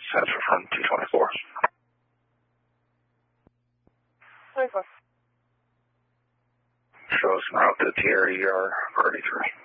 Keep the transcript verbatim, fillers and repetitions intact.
Central from two twenty-four. twenty-four. Shows en route to T R E R thirty-three.